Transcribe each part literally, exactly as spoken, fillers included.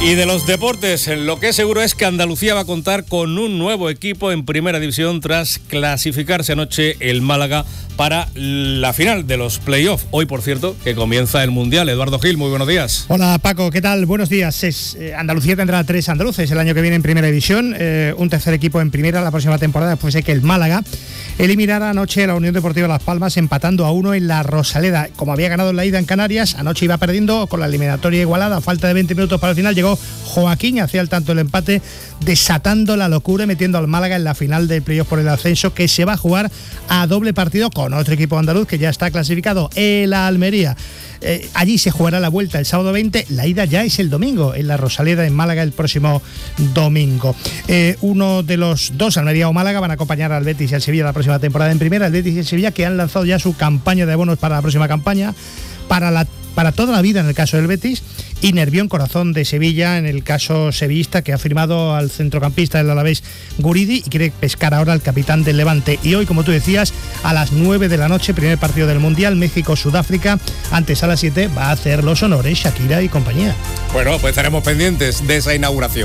Y de los deportes, lo que es seguro es que Andalucía va a contar con un nuevo equipo en Primera División tras clasificarse anoche el Málaga para la final de los play-off. Hoy, por cierto, que comienza el Mundial. Eduardo Gil, muy buenos días. Hola Paco, ¿qué tal? Buenos días. Es, eh, Andalucía tendrá tres andaluces el año que viene en Primera División, eh, un tercer equipo en Primera la próxima temporada, después de que el Málaga eliminara anoche a la Unión Deportiva Las Palmas empatando a uno en la Rosaleda. Como había ganado en la ida en Canarias, anoche iba perdiendo con la eliminatoria igualada, a falta de veinte minutos para el final, llegó Joaquín, hacía el tanto el empate, desatando la locura y metiendo al Málaga en la final del playoff por el ascenso, que se va a jugar a doble partido con otro equipo andaluz que ya está clasificado, el Almería. Eh, allí se jugará la vuelta el sábado veinte, la ida ya es el domingo, en la Rosaleda, en Málaga, el próximo domingo. Eh, uno de los dos, Almería o Málaga, van a acompañar al Betis y al Sevilla la próxima temporada en Primera, el Betis y el Sevilla, que han lanzado ya su campaña de abonos para la próxima campaña, para la para toda la vida en el caso del Betis, y Nervión Corazón de Sevilla en el caso sevillista, que ha firmado al centrocampista del Alavés Guridi y quiere pescar ahora al capitán del Levante. Y hoy, como tú decías, a las nueve de la noche, primer partido del Mundial, México-Sudáfrica. Antes, a las siete, va a hacer los honores Shakira y compañía. Bueno, pues estaremos pendientes de esa inauguración.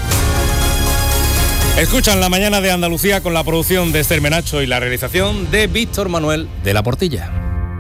Escuchan La Mañana de Andalucía con la producción de Esther Menacho y la realización de Víctor Manuel de la Portilla.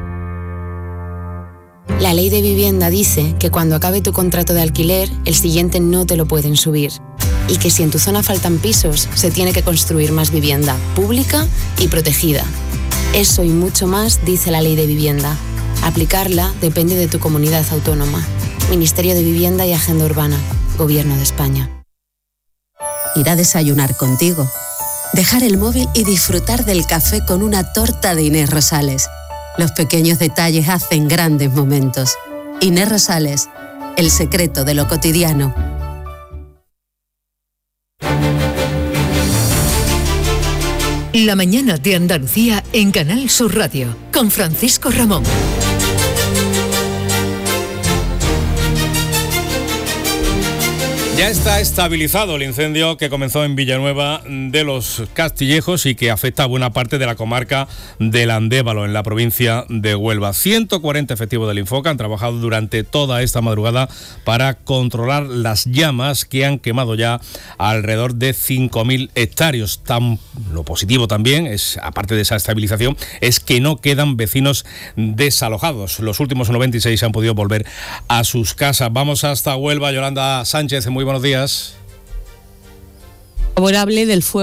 La ley de vivienda dice que cuando acabe tu contrato de alquiler, el siguiente no te lo pueden subir. Y que si en tu zona faltan pisos, se tiene que construir más vivienda, pública y protegida. Eso y mucho más dice la ley de vivienda. Aplicarla depende de tu comunidad autónoma. Ministerio de Vivienda y Agenda Urbana. Gobierno de España. Ir a desayunar contigo. Dejar el móvil y disfrutar del café con una torta de Inés Rosales. Los pequeños detalles hacen grandes momentos. Inés Rosales, el secreto de lo cotidiano. La Mañana de Andalucía en Canal Sur Radio, con Francisco Ramón. Ya está estabilizado el incendio que comenzó en Villanueva de los Castillejos y que afecta a buena parte de la comarca del Andévalo, en la provincia de Huelva. ciento cuarenta efectivos del Infoca han trabajado durante toda esta madrugada para controlar las llamas que han quemado ya alrededor de cinco mil hectáreas. Tan, lo positivo también, es, aparte de esa estabilización, es que no quedan vecinos desalojados. Los últimos noventa y seis han podido volver a sus casas. Vamos hasta Huelva. Yolanda Sánchez, muy buenos días. Favorable del fuego.